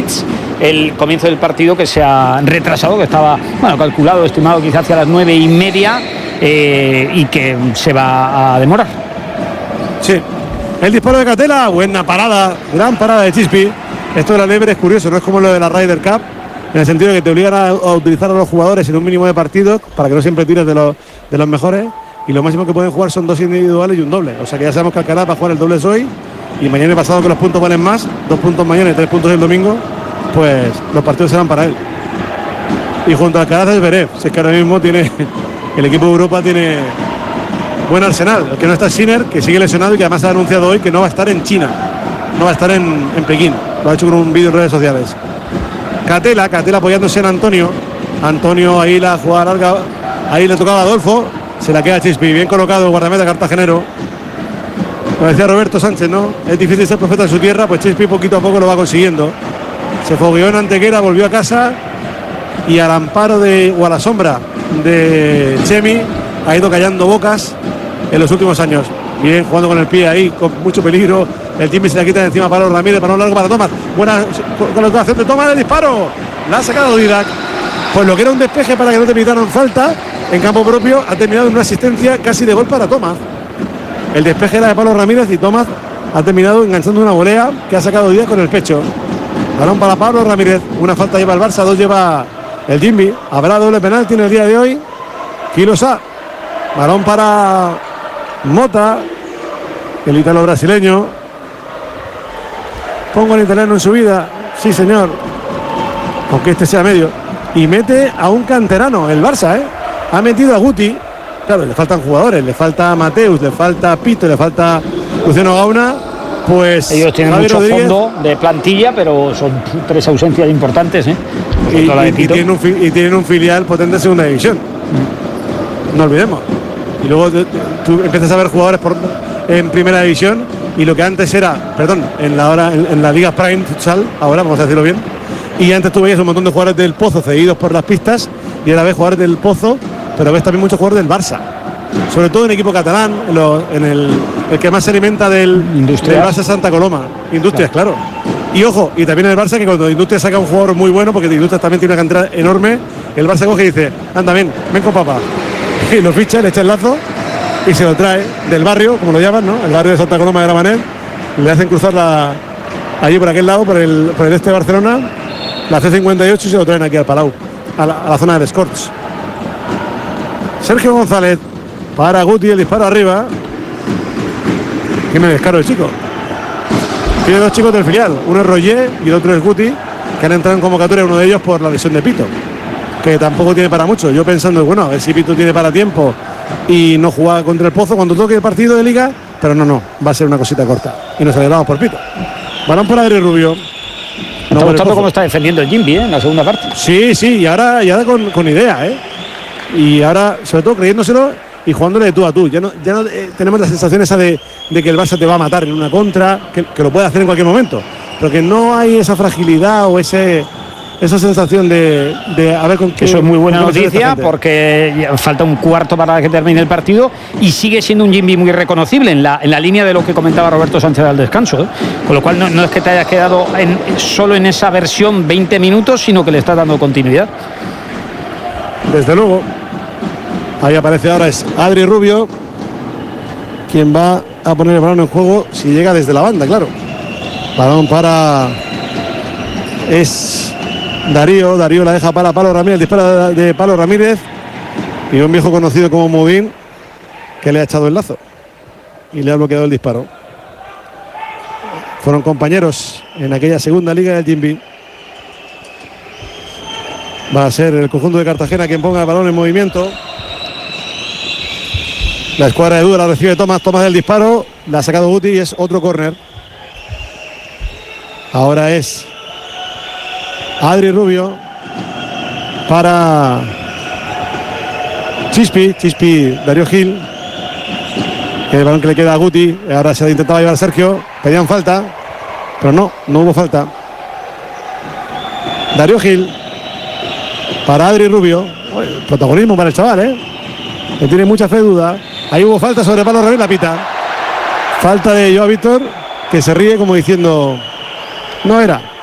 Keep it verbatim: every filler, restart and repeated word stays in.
bits el comienzo del partido, que se ha retrasado, que estaba, bueno, calculado, estimado quizás hacia las nueve y media, eh, y que se va a demorar. Sí, el disparo de Catela, buena parada, gran parada de Chispi. Esto de la Lever es curioso, no es como lo de la Ryder Cup, en el sentido de que te obligan a, a utilizar a los jugadores en un mínimo de partidos para que no siempre tires de los, de los mejores, y lo máximo que pueden jugar son dos individuales y un doble. O sea que ya sabemos que Alcalá va a jugar el doble hoy, y mañana y pasado, que los puntos valen más, dos puntos mañana y tres puntos el domingo, pues los partidos serán para él. Y junto a Alcaraz es Zverev, si es que ahora mismo tiene el equipo de Europa tiene buen arsenal. El que no está es Sinner, que sigue lesionado y que además ha anunciado hoy que no va a estar en China, no va a estar en, en Pekín. Lo ha hecho con un vídeo en redes sociales. Catela, Catela apoyándose en Antonio. Antonio ahí la jugada larga, ahí le tocaba a Adolfo, se la queda Chispi, bien colocado el guardameta cartagenero. Lo decía Roberto Sánchez, ¿no? Es difícil ser profeta en su tierra, pues Chispi poquito a poco lo va consiguiendo. Se fogueó en Antequera, volvió a casa, y al amparo de, o a la sombra de Chemi, ha ido callando bocas en los últimos años. Bien, jugando con el pie ahí, con mucho peligro. El Jimmy se la quita de encima para Pablo Ramírez, para un largo para Tomás. Buena colocación de Tomás, el disparo. La ha sacado Didac. Pues lo que era un despeje para que no te pitaran falta en campo propio, ha terminado en una asistencia casi de gol para Tomás. El despeje era de Pablo Ramírez y Tomás ha terminado enganchando una volea que ha sacado Didac con el pecho. Balón para Pablo Ramírez. Una falta lleva el Barça, dos lleva el Jimmy. Habrá doble penalti en el día de hoy. Quilosá. Balón para Mota, el italo brasileño. Pongo el italiano en su vida, sí señor, aunque este sea medio. Y mete a un canterano, el Barça, ¿eh? Ha metido a Guti. Claro, le faltan jugadores, le falta Mateus, le falta Pito, le falta Luciano Gauna. Pues ellos tienen Javier mucho Rodríguez, fondo de plantilla, pero son tres ausencias importantes, ¿eh? Y, y, y, tienen un, y tienen un filial potente en segunda división. No olvidemos. Y luego tú empiezas a ver jugadores por, en primera división, y lo que antes era, perdón, en la hora en, en la Liga Prime Futsal, ahora vamos a decirlo bien, y antes tú veías un montón de jugadores del Pozo cedidos por las pistas, y ahora ves jugadores del Pozo, pero ves también muchos jugadores del Barça, sobre todo en equipo catalán, en, lo, en el, el que más se alimenta del, del Barça Santa Coloma, Industrias, claro. claro. Y ojo, y también el Barça, que cuando Industrias saca un jugador muy bueno, porque Industrias también tiene una cantidad enorme, el Barça coge y dice, anda, ven, ven con papá. Y lo ficha, le echa el lazo y se lo trae del barrio, como lo llaman, ¿no? El barrio de Santa Coloma de Gramenet. Le hacen cruzar la, allí por aquel lado, por el, por el este de Barcelona, la C cincuenta y ocho, y se lo traen aquí al Palau, a la, a la zona del Escorts. Sergio González para Guti, el disparo arriba. Que me descaro el chico. Tiene dos chicos del filial, uno es Roger y el otro es Guti, que han entrado en convocatoria, uno de ellos por la lesión de Pito, que tampoco tiene para mucho. Yo pensando, bueno, a ver si Pito tiene para tiempo y no juega contra el Pozo cuando toque el partido de Liga, pero no, no, va a ser una cosita corta. Y nos alegramos por Pito. Balón por Adri Rubio. No, está gustando cómo está defendiendo el Jimmy, ¿eh? En la segunda parte. Sí, sí, y ahora, y ahora con, con idea, ¿eh? Y ahora, sobre todo, creyéndoselo y jugándole de tú a tú. Ya no, ya no eh, tenemos la sensación esa de, de que el Barça te va a matar en una contra, que, que lo puede hacer en cualquier momento, pero que no hay esa fragilidad o ese... esa sensación de, de a ver con qué. Eso es muy buena noticia, porque falta un cuarto para que termine el partido y sigue siendo un Jimmy muy reconocible en la, en la línea de lo que comentaba Roberto Sánchez al descanso, ¿eh? Con lo cual no, no es que te hayas quedado en, solo en esa versión veinte minutos, sino que le estás dando continuidad. Desde luego. Ahí aparece ahora es Adri Rubio, quien va a poner el balón en juego si llega desde la banda, claro. Balón para es Darío, Darío la deja para Pablo Ramírez, dispara de Pablo Ramírez, y un viejo conocido como Movín, que le ha echado el lazo y le ha bloqueado el disparo. Fueron compañeros en aquella segunda liga del Jimby. Va a ser el conjunto de Cartagena quien ponga el balón en movimiento. La escuadra de duda la recibe Tomás, Tomás del disparo, la ha sacado Guti y es otro córner. Ahora es Adri Rubio para Chispi, Chispi, Darío Gil, que el balón que le queda a Guti. Ahora se intentaba llevar Sergio, pedían falta, pero no, no hubo falta. Darío Gil para Adri Rubio. Protagonismo para el chaval, ¿eh? Que tiene mucha fe, duda. Ahí hubo falta sobre Pablo Ramírez, la pita. Falta de Joao Víctor, que se ríe como diciendo, no era.